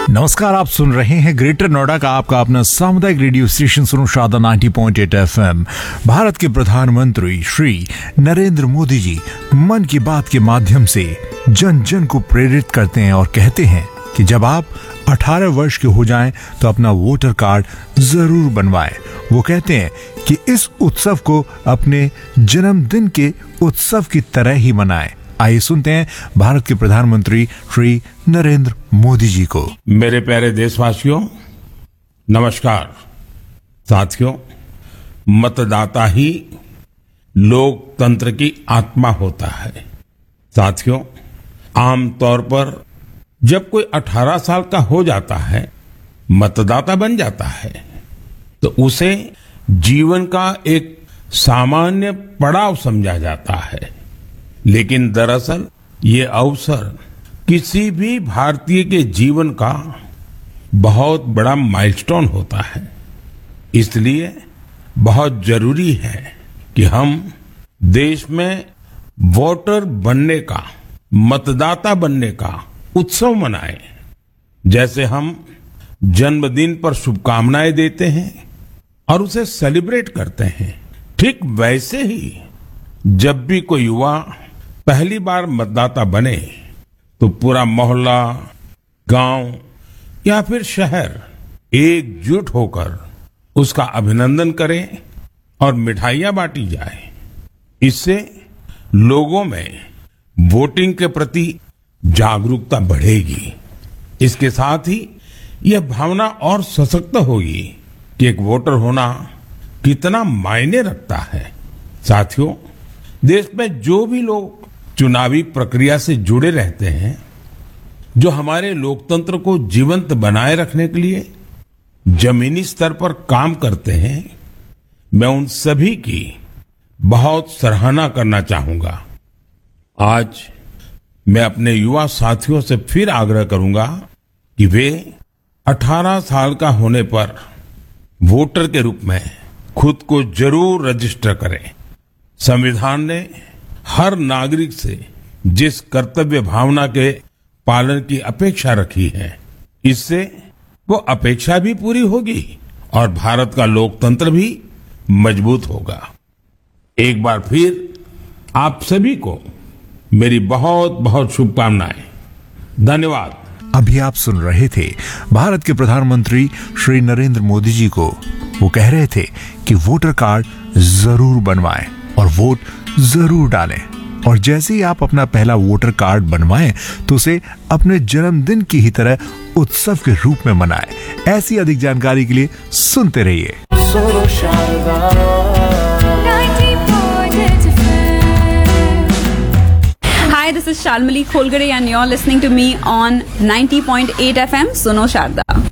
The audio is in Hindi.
नमस्कार, आप सुन रहे हैं ग्रेटर नोएडा का आपका अपना सामुदायिक रेडियो स्टेशन सुनो शारदा 90.8 FM। भारत के प्रधानमंत्री श्री नरेंद्र मोदी जी मन की बात के माध्यम से जन जन को प्रेरित करते हैं और कहते हैं कि जब आप 18 वर्ष के हो जाएं तो अपना वोटर कार्ड जरूर बनवाएं। वो कहते हैं कि इस उत्सव को अपने जन्मदिन के उत्सव की तरह ही मनाएं। आइए सुनते हैं भारत के प्रधानमंत्री श्री नरेंद्र मोदी जी को। मेरे प्यारे देशवासियों, नमस्कार। साथियों, मतदाता ही लोकतंत्र की आत्मा होता है। साथियों, आमतौर पर जब कोई 18 साल का हो जाता है, मतदाता बन जाता है, तो उसे जीवन का एक सामान्य पड़ाव समझा जाता है। लेकिन दरअसल ये अवसर किसी भी भारतीय के जीवन का बहुत बड़ा माइलस्टोन होता है। इसलिए बहुत जरूरी है कि हम देश में वोटर बनने का, मतदाता बनने का उत्सव मनाएं। जैसे हम जन्मदिन पर शुभकामनाएं देते हैं और उसे सेलिब्रेट करते हैं, ठीक वैसे ही जब भी कोई युवा पहली बार मतदाता बने तो पूरा मोहल्ला, गांव या फिर शहर एकजुट होकर उसका अभिनंदन करें और मिठाइयां बांटी जाए। इससे लोगों में वोटिंग के प्रति जागरूकता बढ़ेगी। इसके साथ ही यह भावना और सशक्त होगी कि एक वोटर होना कितना मायने रखता है। साथियों, देश में जो भी लोग चुनावी प्रक्रिया से जुड़े रहते हैं, जो हमारे लोकतंत्र को जीवंत बनाए रखने के लिए जमीनी स्तर पर काम करते हैं, मैं उन सभी की बहुत सराहना करना चाहूंगा। आज मैं अपने युवा साथियों से फिर आग्रह करूंगा कि वे 18 साल का होने पर वोटर के रूप में खुद को जरूर रजिस्टर करें। संविधान ने हर नागरिक से जिस कर्तव्य भावना के पालन की अपेक्षा रखी है, इससे वो अपेक्षा भी पूरी होगी और भारत का लोकतंत्र भी मजबूत होगा। एक बार फिर आप सभी को मेरी बहुत बहुत शुभकामनाएं। धन्यवाद। अभी आप सुन रहे थे भारत के प्रधानमंत्री श्री नरेंद्र मोदी जी को। वो कह रहे थे कि वोटर कार्ड जरूर बनवाएं और वोट जरूर डालें। और जैसे ही आप अपना पहला वोटर कार्ड बनवाएं तो उसे अपने जन्मदिन की ही तरह उत्सव के रूप में मनाएं। ऐसी अधिक जानकारी के लिए सुनते रहिए। Hi, this is Shalmali Kholgare and you're listening to me on 90.8 FM Suno Sharda.